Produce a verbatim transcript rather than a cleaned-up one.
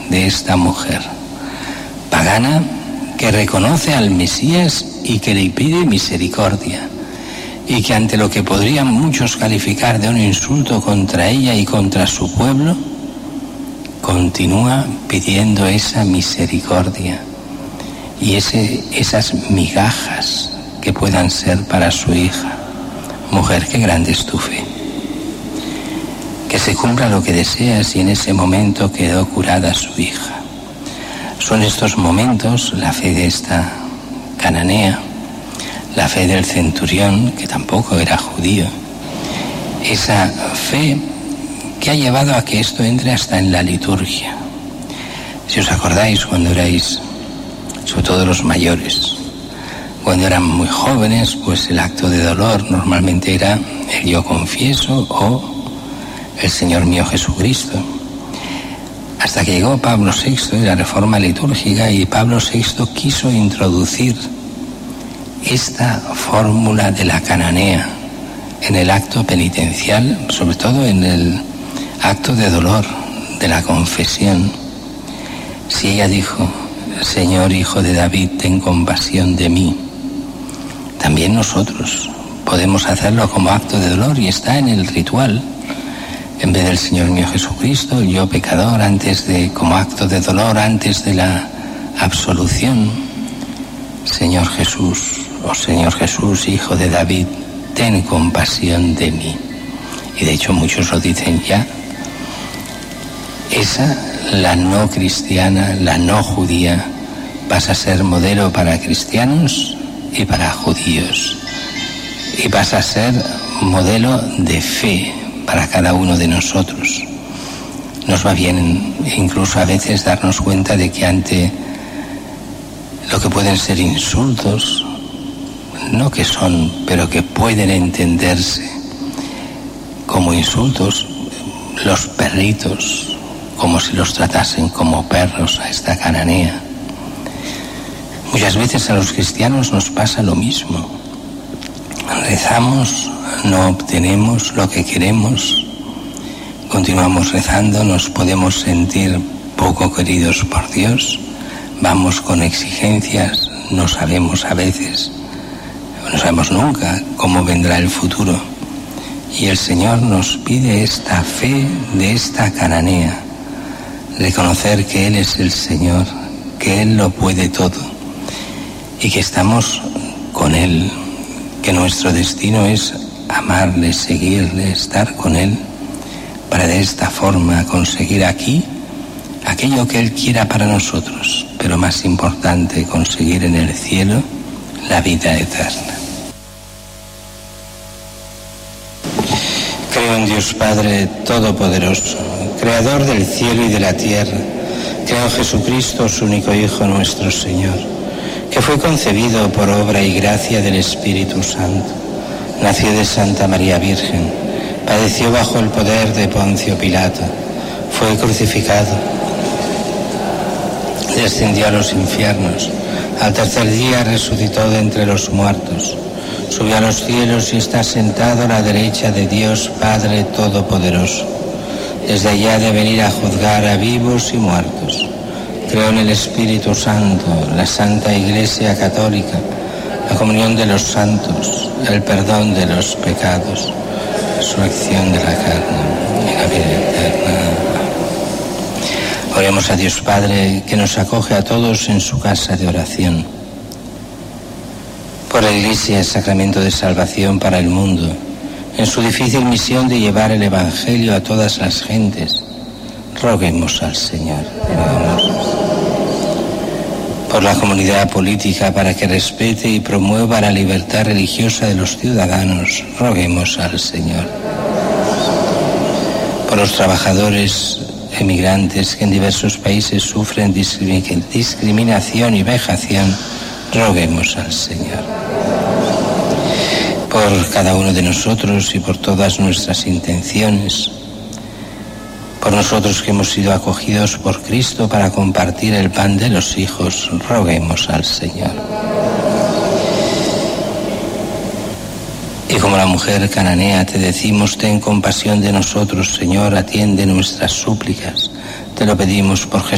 de esta mujer pagana que reconoce al Mesías y que le pide misericordia, y que ante lo que podrían muchos calificar de un insulto contra ella y contra su pueblo, continúa pidiendo esa misericordia y ese, esas migajas que puedan ser para su hija. Mujer, qué grande es tu fe. Que se cumpla lo que deseas, y en ese momento quedó curada su hija. Son estos momentos la fe de esta cananea, la fe del centurión, que tampoco era judío, esa fe que ha llevado a que esto entre hasta en la liturgia. Si os acordáis, cuando erais, sobre todo los mayores, cuando eran muy jóvenes, pues el acto de dolor normalmente era el yo confieso o el Señor mío Jesucristo. Hasta que llegó Pablo sexto y la reforma litúrgica, y Pablo sexto quiso introducir esta fórmula de la cananea en el acto penitencial, sobre todo en el acto de dolor de la confesión. Si ella dijo: Señor, hijo de David, ten compasión de mí, también nosotros podemos hacerlo como acto de dolor, y está en el ritual. En vez del Señor mío Jesucristo, yo pecador, antes de, como acto de dolor, antes de la absolución, Señor Jesús, oh Señor Jesús, hijo de David, ten compasión de mí. Y de hecho muchos lo dicen ya. Esa, la no cristiana, la no judía, pasa a ser modelo para cristianos y para judíos. Y pasa a ser modelo de fe para cada uno de nosotros. Nos va bien incluso a veces darnos cuenta de que ante lo que pueden ser insultos, no que son, pero que pueden entenderse como insultos, los perritos, como si los tratasen como perros a esta cananea. Muchas veces a los cristianos nos pasa lo mismo. Rezamos, no obtenemos lo que queremos, continuamos rezando, nos podemos sentir poco queridos por Dios, vamos con exigencias, no sabemos a veces, no sabemos nunca cómo vendrá el futuro. Y el Señor nos pide esta fe de esta cananea, reconocer que Él es el Señor, que Él lo puede todo y que estamos con Él, que nuestro destino es amarle, seguirle, estar con Él, para de esta forma conseguir aquí aquello que Él quiera para nosotros, pero más importante, conseguir en el cielo la vida eterna. Creo en Dios Padre Todopoderoso, Creador del cielo y de la tierra. Creo en Jesucristo, su único Hijo, nuestro Señor, que fue concebido por obra y gracia del Espíritu Santo. Nació de Santa María Virgen, padeció bajo el poder de Poncio Pilato, fue crucificado, descendió a los infiernos, al tercer día resucitó de entre los muertos, subió a los cielos y está sentado a la derecha de Dios Padre Todopoderoso. Desde allá ha de venir a juzgar a vivos y muertos. Creo en el Espíritu Santo, la Santa Iglesia Católica, la comunión de los santos, el perdón de los pecados, la resurrección de la carne y la vida eterna. Oremos a Dios Padre, que nos acoge a todos en su casa de oración. Por la Iglesia, el sacramento de salvación para el mundo, en su difícil misión de llevar el Evangelio a todas las gentes, roguemos al Señor. Por la comunidad política, para que respete y promueva la libertad religiosa de los ciudadanos, roguemos al Señor. Por los trabajadores emigrantes que en diversos países sufren discriminación y vejación, roguemos al Señor. Por cada uno de nosotros y por todas nuestras intenciones, por nosotros que hemos sido acogidos por Cristo para compartir el pan de los hijos, roguemos al Señor. Y como la mujer cananea te decimos, ten compasión de nosotros, Señor, atiende nuestras súplicas. Te lo pedimos por Jesús.